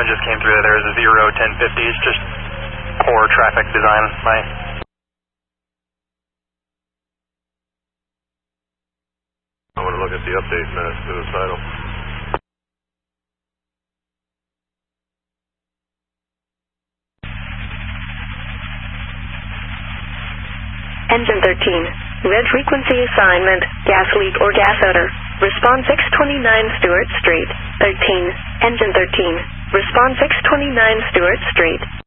comment just came through that there was a 01050. It's just poor traffic design. I want to look at the update minutes to the title. Engine 13. Red frequency assignment. Gas leak or gas odor. Response 629 Stewart Street. 13. Engine 13. Response 629 Stewart Street.